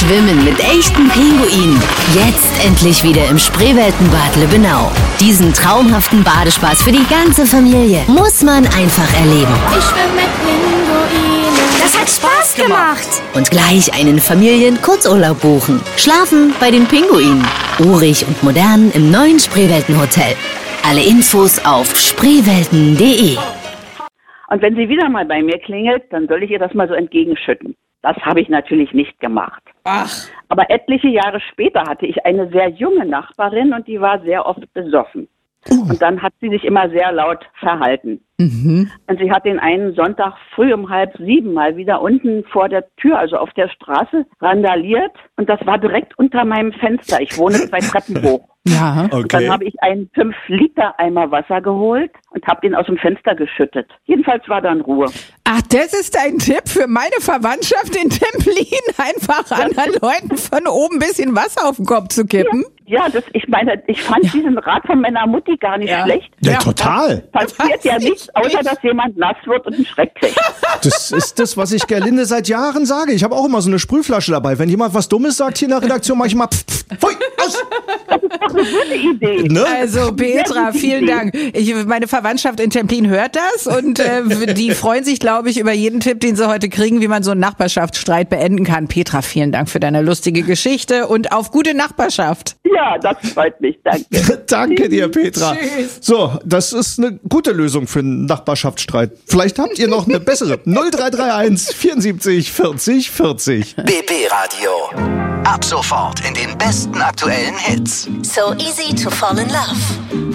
Schwimmen mit echten Pinguinen. Jetzt endlich wieder im Spreeweltenbad Lübbenau. Diesen traumhaften Badespaß für die ganze Familie muss man einfach erleben. Ich schwimme mit Pinguinen. Das hat Spaß gemacht. Und gleich einen Familien-Kurzurlaub buchen. Schlafen bei den Pinguinen. Urig und modern im neuen Spreeweltenhotel. Alle Infos auf spreewelten.de. Und wenn sie wieder mal bei mir klingelt, dann soll ich ihr das mal so entgegenschütten. Das habe ich natürlich nicht gemacht. Ach. Aber etliche Jahre später hatte ich eine sehr junge Nachbarin und die war sehr oft besoffen. Und dann hat sie sich immer sehr laut verhalten. Und sie hat den einen Sonntag früh um 6:30 mal wieder unten vor der Tür, also auf der Straße, randaliert. Und das war direkt unter meinem Fenster. Ich wohne 2 Treppen hoch. Ja. Und dann habe ich einen 5-Liter-Eimer Wasser geholt und habe den aus dem Fenster geschüttet. Jedenfalls war dann Ruhe. Ach, das ist ein Tipp für meine Verwandtschaft in Templin, einfach anderen Leuten von oben ein bisschen Wasser auf den Kopf zu kippen. Ja, ich fand diesen Rat von meiner Mutti gar nicht schlecht. Ja, total. Passiert ja nichts, außer dass jemand nass wird und einen Schreck kriegt. Das ist das, was ich Gerlinde seit Jahren sage. Ich habe auch immer so eine Sprühflasche dabei. Wenn jemand was Dummes sagt hier in der Redaktion, mache ich mal pfui, aus. Das ist doch eine gute Idee. Ne? Also Petra, vielen Dank. Meine Verwandtschaft in Templin hört das und die freuen sich, glaube ich, über jeden Tipp, den sie heute kriegen, wie man so einen Nachbarschaftsstreit beenden kann. Petra, vielen Dank für deine lustige Geschichte und auf gute Nachbarschaft. Ja, das freut mich. Danke. Danke dir, Petra. Tschüss. So, das ist eine gute Lösung für einen Nachbarschaftsstreit. Vielleicht habt ihr noch eine bessere. 0331 74 40 40. BB Radio. Ab sofort in den besten aktuellen Hits. So easy to fall in love.